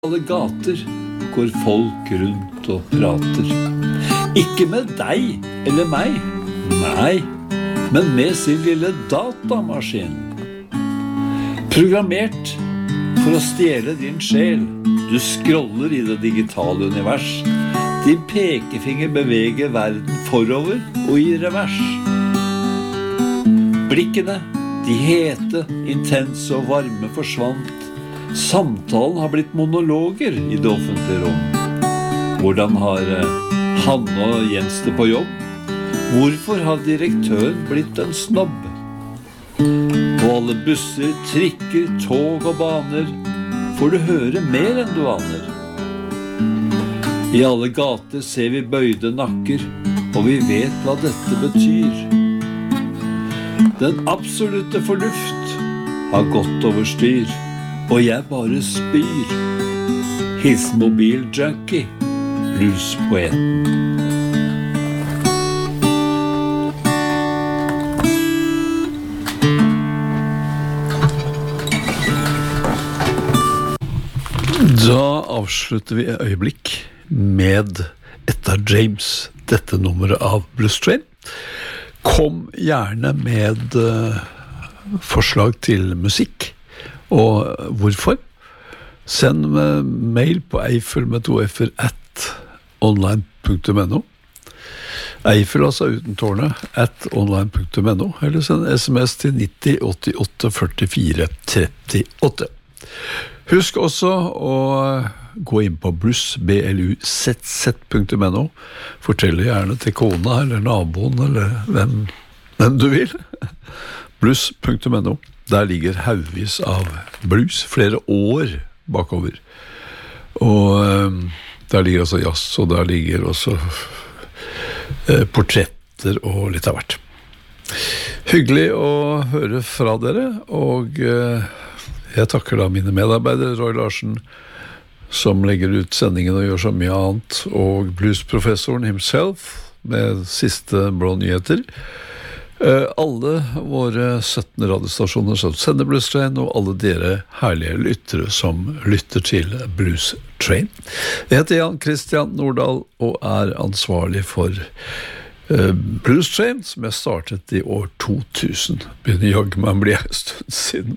Alle gater går folk rundt og prater. Ikke med deg eller meg, nei, men med sin lille datamaskin. Programmert for å stjele din sjel. Du scroller i det digitale univers. Din pekefinger beveger verden forover og i revers. Blikkene, de hete, intense og varme forsvant. Samtalen har blitt monologer i det offentlige rom. Hvordan har Hanne og Jens det på jobb? Hvorfor har direktøren blitt en snobb? På alle busser, trikker, tog og baner får du høre mer enn du aner. I alle gater ser vi bøyde nakker, og vi vet hva dette betyr. Den absolutte fornuft har gått over styr. Og jeg bare spyr. Hilsen mobiljunkie, bluespoeten. Da avslutter vi et øyeblikk med Etta James, dette nummeret av Blues Train. Kom gjerne med forslag til musikk. Og hvorfor? Send mail på Eiffel med 2 f-er @online.no. Eiffel altså uten tårnet @online.no. Eller send sms til 90 88 44 38. Husk også å gå inn på blusz.no. Fortell gjerne til kona eller naboen eller hvem du vil. Blusz.no. Der ligger haugvis av blues, flere år bakover. Og der ligger også jazz, og der ligger også portretter og litt av hvert. Hyggelig å høre fra dere, og jeg takker da mine medarbeidere, Roy Larsen, som legger ut sendingen og gjør så mye annet, og bluesprofessoren himself, med siste blå nyheter. Alle våre 17 radiostasjoner som sender Blues Train, og alle dere herlige lyttere som lytter til Blues Train. Jeg heter Jan Christian Nordahl og er ansvarlig for Blues Train, som jeg startet i år 2000. Begynner jaggu meg bli en stund siden.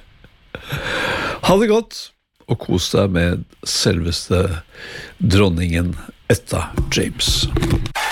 Ha det godt, og kos deg med selveste dronningen Etta James.